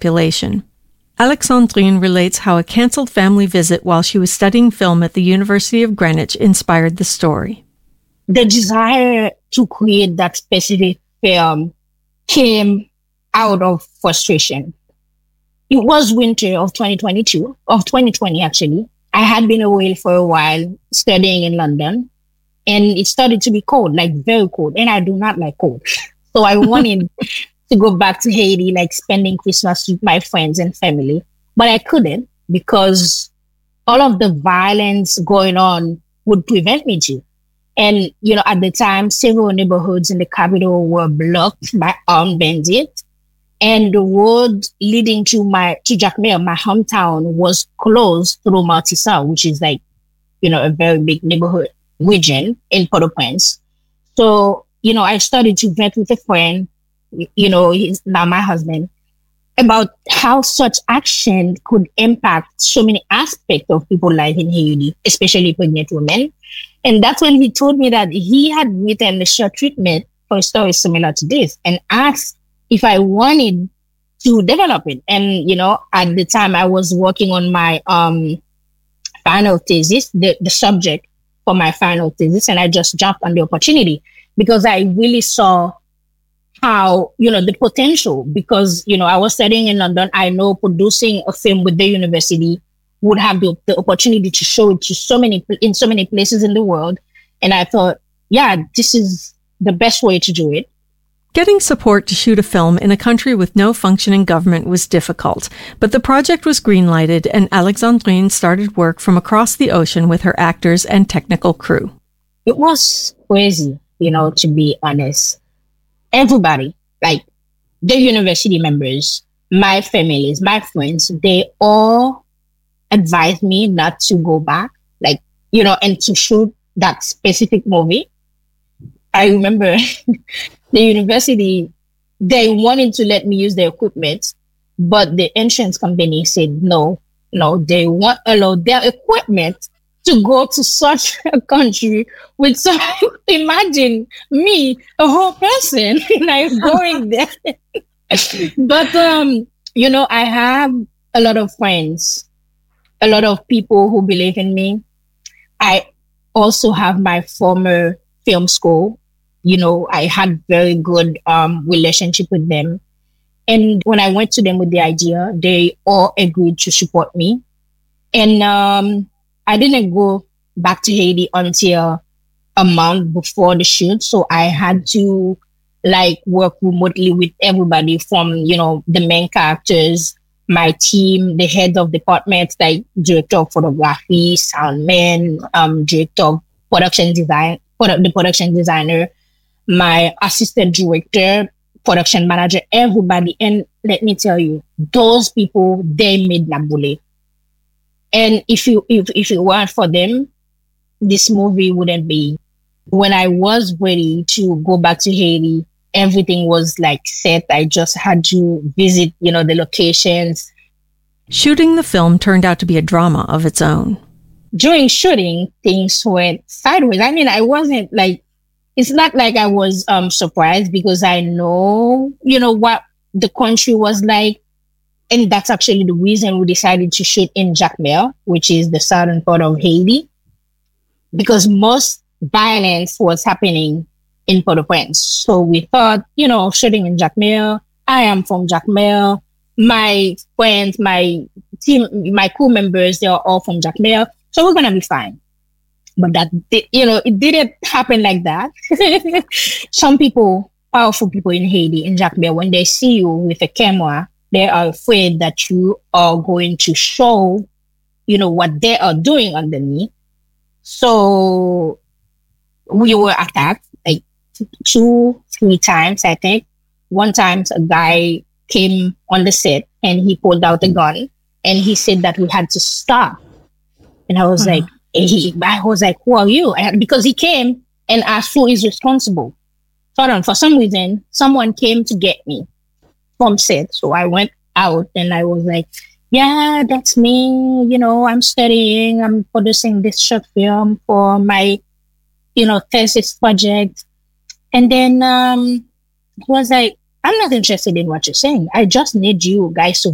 population. Alexandrine relates how a cancelled family visit while she was studying film at the University of Greenwich inspired the story. The desire to create that specific film came out of frustration. It was winter of 2020 actually. I had been away for a while studying in London, and it started to be cold, like very cold. And I do not like cold. So I wanted to go back to Haiti, like spending Christmas with my friends and family. But I couldn't because all of the violence going on would prevent me to. And, at the time, several neighborhoods in the capital were blocked by armed bandits. And the road leading to Jacmel, my hometown, was closed through Martissa, which is like, a very big neighborhood region in Port-au-Prince. So, I started to vent with a friend, he's now my husband, about how such action could impact so many aspects of people's life in Haiti, especially pregnant women. And that's when he told me that he had written a short treatment for a story similar to this and asked if I wanted to develop it. And, at the time I was working on my final thesis, the subject for my final thesis, and I just jumped on the opportunity because I really saw how, the potential, because, I was studying in London. I know producing a film with the university would have the opportunity to show it to in so many places in the world. And I thought, yeah, this is the best way to do it. Getting support to shoot a film in a country with no functioning government was difficult, but the project was greenlighted and Alexandrine started work from across the ocean with her actors and technical crew. It was crazy, to be honest. Everybody, like the university members, my families, my friends, they all advised me not to go back, and to shoot that specific movie. I remember the university, they wanted to let me use their equipment, but the insurance company said no, they won't allow their equipment to go to such a country with some, imagine me, a whole person, going there. But, I have a lot of friends, a lot of people who believe in me. I also have my former film school. I had very good relationship with them. And when I went to them with the idea, they all agreed to support me. And I didn't go back to Haiti until a month before the shoot. So I had to work remotely with everybody from, the main characters, my team, the head of departments, like director of photography, soundman, director of production design, the production designer, my assistant director, production manager, everybody. And let me tell you, those people, they made Nabule. And if it weren't for them, this movie wouldn't be. When I was ready to go back to Haiti, everything was set. I just had to visit, the locations. Shooting the film turned out to be a drama of its own. During shooting, things went sideways. I mean, I wasn't it's not like I was surprised because I know, what the country was like. And that's actually the reason we decided to shoot in Jacmel, which is the southern part of Haiti, because most violence was happening in Port-au-Prince. So we thought, shooting in Jacmel. I am from Jacmel. My friends, my team, my crew members, they are all from Jacmel. So we're going to be fine. But it didn't happen like that. Some people, powerful people in Haiti, in Jacmel, when they see you with a camera, they are afraid that you are going to show, what they are doing underneath. So we were attacked 2-3 times, I think. One time a guy came on the set and he pulled out a gun and he said that we had to stop. And I was who are you? Because he came and asked who is responsible. So for some reason, someone came to get me from set. So I went out and I was like, yeah, that's me. I'm studying. I'm producing this short film for my, thesis project. And then he was like, I'm not interested in what you're saying. I just need you guys to